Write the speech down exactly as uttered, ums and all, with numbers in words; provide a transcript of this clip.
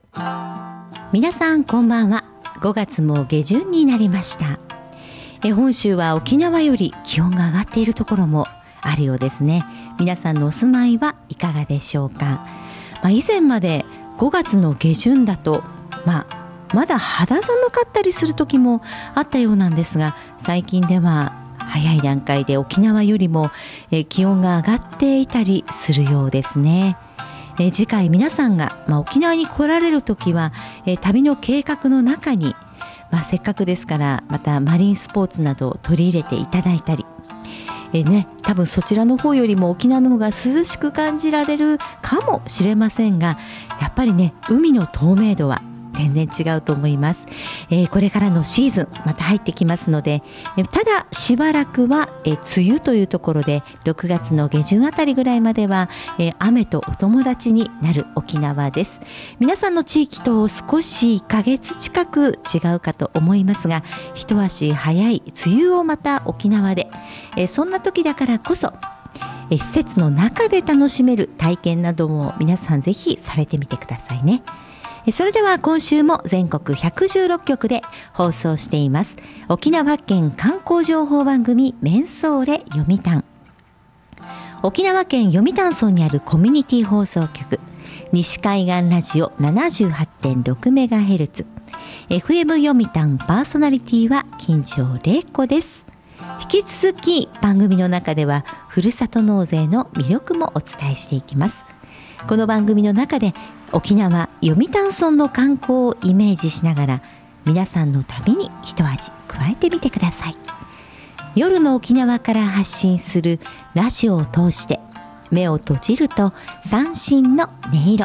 皆さんこんばんは。ごがつも下旬になりました。え本州は沖縄より気温が上がっているところもあるようですね。皆さんのお住まいはいかがでしょうか。まあ、以前までごがつの下旬だと、まあ、まだ肌寒かったりする時もあったようなんですが、最近では早い段階で沖縄よりもえ気温が上がっていたりするようですね。え次回皆さんが、まあ、沖縄に来られる時はえ旅の計画の中に、まあ、せっかくですからまたマリンスポーツなどを取り入れていただいたりえね、多分そちらの方よりも沖縄の方が涼しく感じられるかもしれませんが、やっぱりね海の透明度は全然違うと思います。えー、これからのシーズンまた入ってきますので、ただしばらくはえ梅雨というところでろくがつの下旬あたりぐらいまではえ雨とお友達になる沖縄です。皆さんの地域と少しいっかげつ近く違うかと思いますが、一足早い梅雨をまた沖縄でえそんな時だからこそえ施設の中で楽しめる体験なども皆さんぜひされてみてくださいね。それでは今週も全国ひゃくじゅうろっきょくで放送しています沖縄県観光情報番組メンソーレ読谷。沖縄県読谷村にあるコミュニティ放送局西海岸ラジオ ななじゅうはちてんろくメガヘルツ エフエム 読谷パーソナリティは金城玲子です。引き続き番組の中ではふるさと納税の魅力もお伝えしていきます。この番組の中で沖縄読谷村の観光をイメージしながら皆さんの旅に一味加えてみてください。夜の沖縄から発信するラジオを通して目を閉じると三線の音色、